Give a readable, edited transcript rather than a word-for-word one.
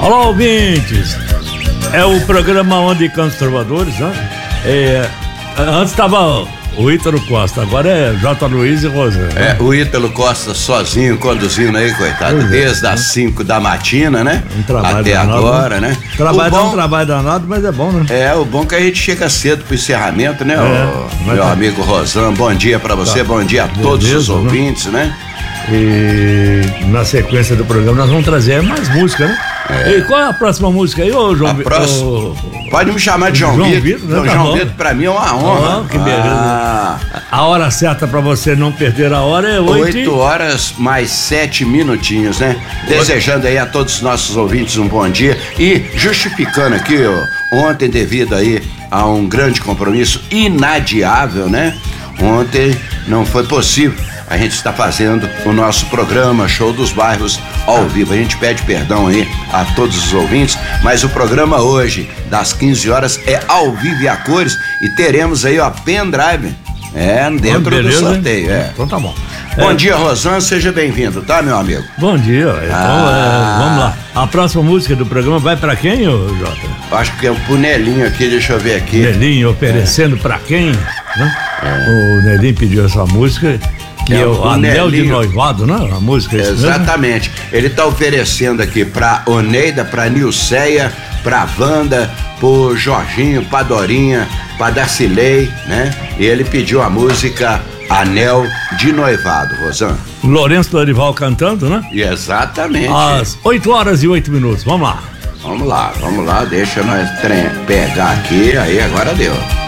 Olá, ouvintes. É o programa Onde Cantos Trovadores, né? Antes estava o Ítalo Costa, agora é J. Luiz e Rosana. É, o Ítalo Costa sozinho, conduzindo aí, coitado, desde as 5 da matina, né? Um trabalho até danado, agora, né? Trabalho é um trabalho danado, mas é bom, né? É, o bom é que a gente chega cedo pro encerramento, né? Meu amigo Rosan, bom dia pra você, bom dia a todos os ouvintes, né? E na sequência do programa nós vamos trazer mais música, né? E qual é a próxima música aí, ô João Vitor? Pode me chamar de João Vitor. Né? João Vitor pra mim é uma honra. Que beleza. A hora certa pra você não perder a hora é 8 horas mais 7 minutinhos, né? Desejando aí a todos os nossos ouvintes um bom dia e justificando aqui, ontem devido aí a um grande compromisso inadiável, né? Ontem não foi possível. A gente está fazendo o nosso programa Show dos Bairros ao vivo. A gente pede perdão aí a todos os ouvintes, mas o programa hoje, das 15 horas, é ao vivo e a cores e teremos aí, pendrive, dentro do sorteio. Então tá bom. Bom dia, Rosan, seja bem-vindo, tá, meu amigo? Bom dia. Então, vamos lá. A próxima música do programa vai pra quem, Jota? Acho que é pro Nelinho aqui, deixa eu ver aqui. Nelinho oferecendo pra quem? Né? O Nelinho pediu essa música. Que é o Anel de Noivado, né? A música é isso. Exatamente. Mesmo? Ele tá oferecendo aqui pra Oneida, pra Nilceia, pra Wanda, pro Jorginho, pra Dorinha, pra Darcilei, né? E ele pediu a música Anel de Noivado, Rosan. Lourenço Lorival cantando, né? Exatamente. Às 8 horas e 8 minutos. Vamos lá. Vamos lá. Deixa nós pegar aqui, aí agora deu.